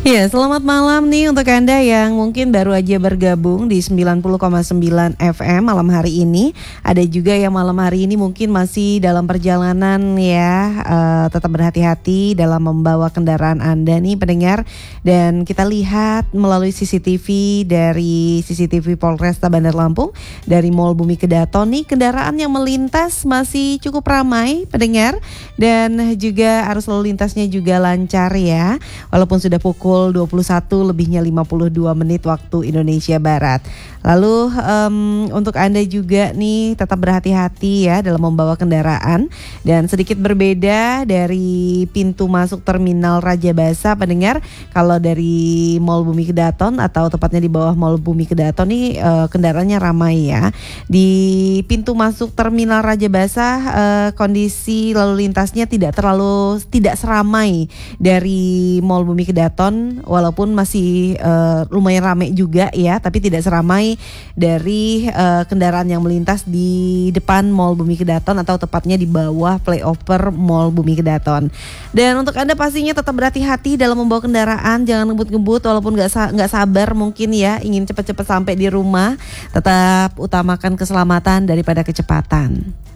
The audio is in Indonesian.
Ya, selamat malam nih untuk Anda yang mungkin baru aja bergabung di 90,9 FM malam hari ini. Ada juga yang malam hari ini mungkin masih dalam perjalanan ya. Tetap berhati-hati dalam membawa kendaraan Anda nih pendengar. Dan kita lihat melalui CCTV dari CCTV Polresta Bandar Lampung dari Mall Bumi Kedaton nih, kendaraan yang melintas masih cukup ramai pendengar. Dan juga arus lalu lintasnya juga lancar ya. Walaupun sudah pukul 21 lebihnya 52 menit waktu Indonesia Barat. Lalu untuk Anda juga nih tetap berhati-hati ya dalam membawa kendaraan. Dan sedikit berbeda dari pintu masuk Terminal Raja Basa pendengar. Kalau dari Mall Bumi Kedaton atau tepatnya di bawah Mall Bumi Kedaton nih kendaraannya ramai ya. Di pintu masuk Terminal Raja Basa kondisi lalu lintasnya tidak seramai dari Mall Bumi Kedaton, walaupun masih lumayan ramai juga ya, tapi tidak seramai dari kendaraan yang melintas di depan Mall Bumi Kedaton atau tepatnya di bawah flyover Mall Bumi Kedaton. Dan untuk Anda pastinya tetap berhati-hati dalam membawa kendaraan, jangan ngebut-ngebut walaupun nggak sabar mungkin ya, ingin cepat-cepat sampai di rumah. Tetap utamakan keselamatan daripada kecepatan.